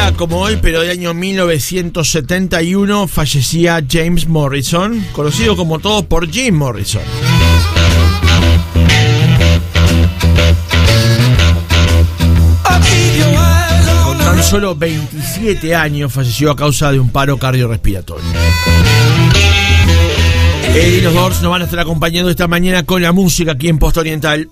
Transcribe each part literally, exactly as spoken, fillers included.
día como hoy, pero del año mil novecientos setenta y uno, fallecía James Morrison, conocido como todos por Jim Morrison. Con tan solo veintisiete años falleció a causa de un paro cardiorrespiratorio. Él y los Doors nos van a estar acompañando esta mañana con la música aquí en Posta Oriental.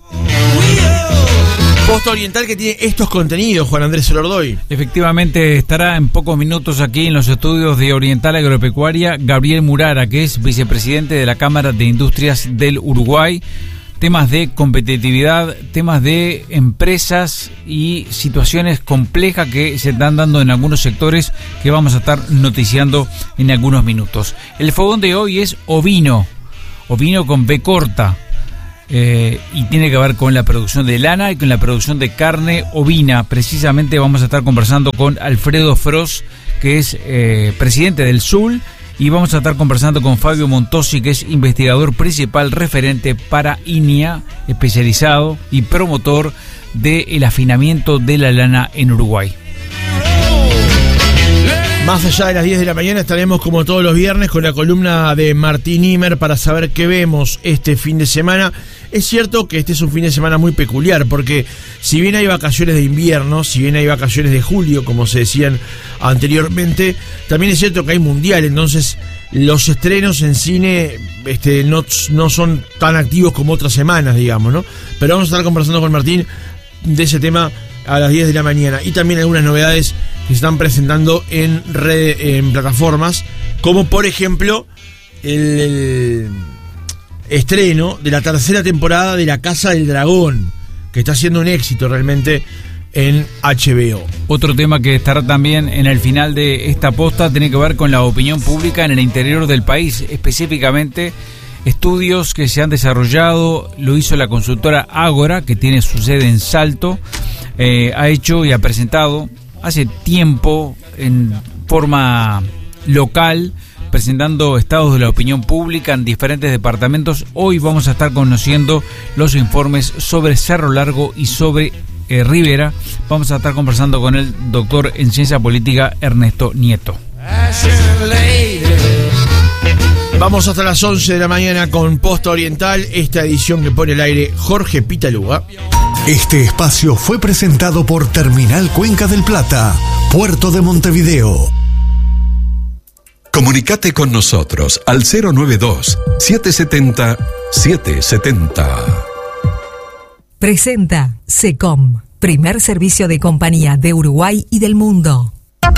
Posta Oriental que tiene estos contenidos, Juan Andrés Elordoy. Efectivamente, estará en pocos minutos aquí en los estudios de Oriental Agropecuaria Gabriel Murara, que es vicepresidente de la Cámara de Industrias del Uruguay. Temas de competitividad, temas de empresas y situaciones complejas que se están dando en algunos sectores que vamos a estar noticiando en algunos minutos. El fogón de hoy es ovino, ovino con B corta, eh, y tiene que ver con la producción de lana y con la producción de carne ovina. Precisamente vamos a estar conversando con Alfredo Frost, que es eh, presidente del S U L. Y vamos a estar conversando con Fabio Montosi, que es investigador principal referente para I N I A, especializado y promotor del afinamiento de la lana en Uruguay. Más allá de las diez de la mañana estaremos como todos los viernes con la columna de Martín Imer para saber qué vemos este fin de semana. Es cierto que este es un fin de semana muy peculiar porque si bien hay vacaciones de invierno, si bien hay vacaciones de julio, como se decían anteriormente, también es cierto que hay mundial, entonces los estrenos en cine este, no, no son tan activos como otras semanas, digamos, ¿no? Pero vamos a estar conversando con Martín de ese tema a las diez de la mañana y también algunas novedades que se están presentando en red, en plataformas, como por ejemplo el, el estreno de la tercera temporada de La Casa del Dragón, que está siendo un éxito realmente en H B O. Otro tema que estará también en el final de esta posta tiene que ver con la opinión pública en el interior del país, específicamente estudios que se han desarrollado, lo hizo la consultora Ágora, que tiene su sede en Salto, eh, ha hecho y ha presentado hace tiempo en forma local, presentando estados de la opinión pública en diferentes departamentos. Hoy vamos a estar conociendo los informes sobre Cerro Largo y sobre eh, Rivera. Vamos a estar conversando con el doctor en ciencia política Ernesto Nieto. Vamos hasta las once de la mañana con Posta Oriental, esta edición que pone al aire Jorge Pitaluga. Este espacio fue presentado por Terminal Cuenca del Plata, Puerto de Montevideo. Comunicate con nosotros al cero nueve dos, siete siete cero, siete siete cero. Presenta SECOM, primer servicio de compañía de Uruguay y del mundo.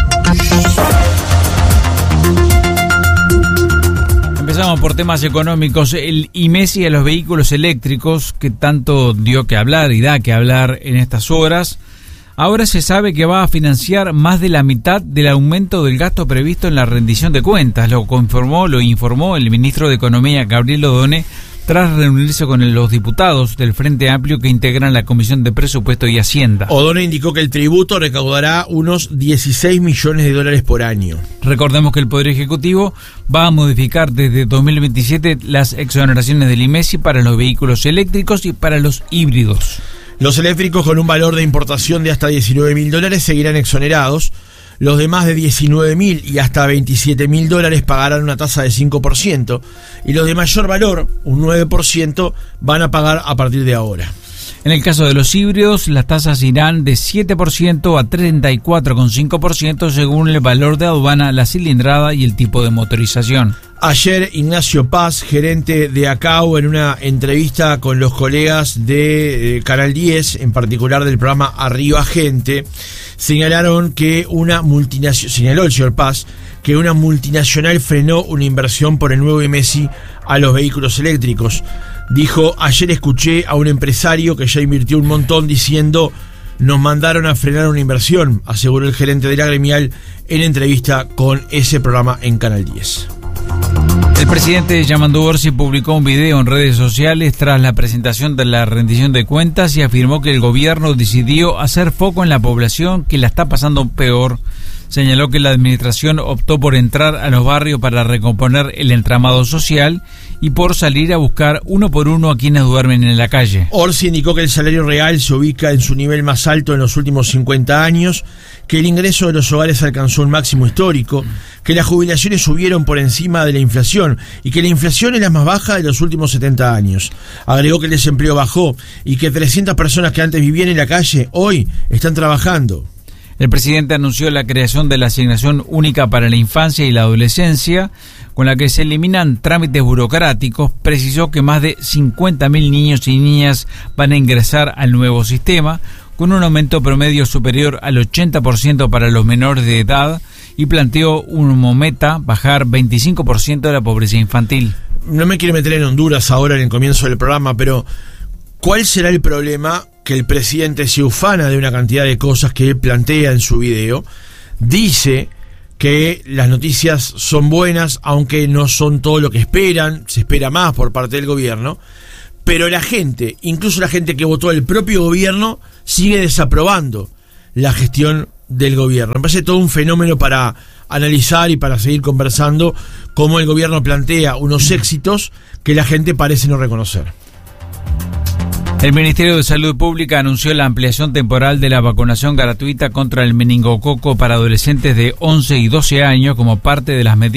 Empezamos por temas económicos. El IMESI a los vehículos eléctricos, que tanto dio que hablar y da que hablar en estas horas, ahora se sabe que va a financiar más de la mitad del aumento del gasto previsto en la rendición de cuentas. Lo confirmó, lo informó el ministro de Economía, Gabriel Odone, tras reunirse con los diputados del Frente Amplio que integran la Comisión de Presupuesto y Hacienda. Odone indicó que el tributo recaudará unos dieciséis millones de dólares por año. Recordemos que el Poder Ejecutivo va a modificar desde dos mil veintisiete las exoneraciones del IMESI para los vehículos eléctricos y para los híbridos. Los eléctricos con un valor de importación de hasta diecinueve mil dólares seguirán exonerados. Los de más de diecinueve mil y hasta veintisiete mil dólares pagarán una tasa de cinco por ciento y los de mayor valor, un nueve por ciento, van a pagar a partir de ahora. En el caso de los híbridos, las tasas irán de siete por ciento a treinta y cuatro coma cinco por ciento según el valor de aduana, la cilindrada y el tipo de motorización. Ayer Ignacio Paz, gerente de ACAU, en una entrevista con los colegas de eh, Canal diez, en particular del programa Arriba Gente, señalaron que una multinacional, señaló el señor Paz, que una multinacional frenó una inversión por el nuevo IMESI a los vehículos eléctricos. Dijo: ayer escuché a un empresario que ya invirtió un montón diciendo: nos mandaron a frenar una inversión, aseguró el gerente de la gremial en entrevista con ese programa en Canal diez. El presidente Yamandu Orsi publicó un video en redes sociales tras la presentación de la rendición de cuentas y afirmó que el gobierno decidió hacer foco en la población que la está pasando peor. Señaló que la administración optó por entrar a los barrios para recomponer el entramado social y por salir a buscar uno por uno a quienes duermen en la calle. Orsi indicó que el salario real se ubica en su nivel más alto en los últimos cincuenta años, que el ingreso de los hogares alcanzó un máximo histórico, que las jubilaciones subieron por encima de la inflación y que la inflación es la más baja de los últimos setenta años. Agregó que el desempleo bajó y que trescientas personas que antes vivían en la calle hoy están trabajando. El presidente anunció la creación de la asignación única para la infancia y la adolescencia, con la que se eliminan trámites burocráticos. Precisó que más de cincuenta mil niños y niñas van a ingresar al nuevo sistema, con un aumento promedio superior al ochenta por ciento para los menores de edad, y planteó una meta, bajar veinticinco por ciento de la pobreza infantil. No me quiero meter en Honduras ahora en el comienzo del programa, pero ¿cuál será el problema? Que el presidente se ufana de una cantidad de cosas que él plantea en su video, dice que las noticias son buenas, aunque no son todo lo que esperan, se espera más por parte del gobierno, pero la gente, incluso la gente que votó el propio gobierno, sigue desaprobando la gestión del gobierno. Me parece todo un fenómeno para analizar y para seguir conversando cómo el gobierno plantea unos éxitos que la gente parece no reconocer. El Ministerio de Salud Pública anunció la ampliación temporal de la vacunación gratuita contra el meningococo para adolescentes de once y doce años como parte de las medidas